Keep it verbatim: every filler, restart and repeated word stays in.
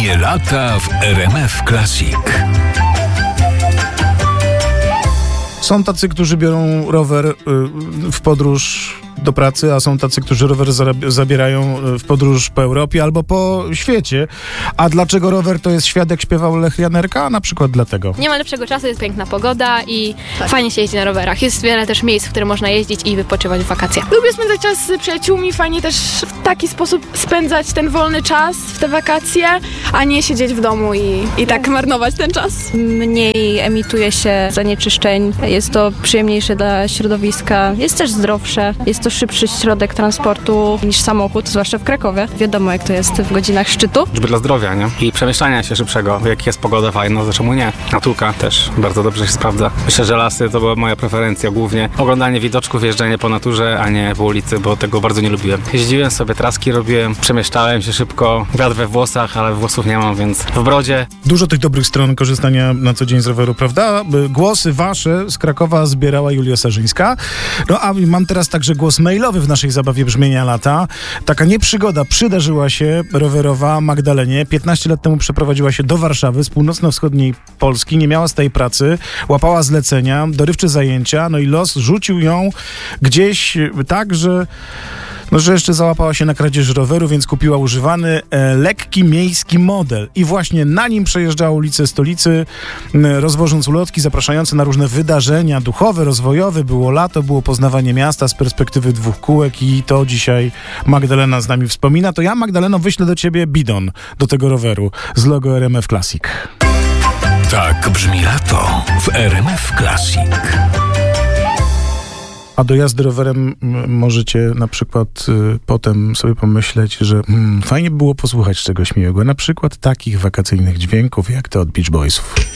Brzmienie lata w R M F Classic. Są tacy, którzy biorą rower w podróż do pracy, a są tacy, którzy rower zabierają w podróż po Europie albo po świecie. A dlaczego rower to jest świat, jak śpiewał Lech Janerka? Na przykład dlatego. Nie ma lepszego czasu, jest piękna pogoda i tak. Fajnie się jeździ na rowerach. Jest wiele też miejsc, w które można jeździć i wypoczywać w wakacje. Lubię spędzać czas z przyjaciółmi, fajnie też w taki sposób spędzać ten wolny czas w te wakacje, a nie siedzieć w domu i, i tak marnować ten czas. Mniej emituje się zanieczyszczeń, jest to przyjemniejsze dla środowiska, jest też zdrowsze, jest to szybszy środek transportu niż samochód, zwłaszcza w Krakowie. Wiadomo, jak to jest w godzinach szczytu. Żeby dla zdrowia, nie? I przemieszczania się szybszego. Jak jest pogoda fajna, to czemu nie? Natulka też bardzo dobrze się sprawdza. Myślę, że lasy to była moja preferencja głównie. Oglądanie widoczków, jeżdżenie po naturze, a nie po ulicy, bo tego bardzo nie lubiłem. Jeździłem sobie, traski robiłem, przemieszczałem się szybko. Wiatr we włosach, ale włosów nie mam, więc w brodzie. Dużo tych dobrych stron korzystania na co dzień z roweru, prawda? Głosy wasze z Krakowa zbierała Julia Sarzyńska. No a mam teraz także głos mailowy w naszej zabawie Brzmienia lata. Taka nieprzygoda przydarzyła się rowerowa Magdalenie. piętnaście lat temu przeprowadziła się do Warszawy z północno-wschodniej Polski. Nie miała stałej pracy, łapała zlecenia, dorywcze zajęcia, no i los rzucił ją gdzieś tak, że No, że jeszcze załapała się na kradzież roweru, więc kupiła używany, e, lekki miejski model. I właśnie na nim przejeżdżała ulicę stolicy, m, rozwożąc ulotki zapraszające na różne wydarzenia duchowe, rozwojowe. Było lato, było poznawanie miasta z perspektywy dwóch kółek i to dzisiaj Magdalena z nami wspomina. To ja, Magdaleno, wyślę do ciebie bidon do tego roweru z logo R M F Classic. Tak brzmi lato w R M F Classic. A do jazdy rowerem m, możecie na przykład y, potem sobie pomyśleć, że mm, fajnie by było posłuchać czegoś miłego, na przykład takich wakacyjnych dźwięków jak te od Beach Boysów.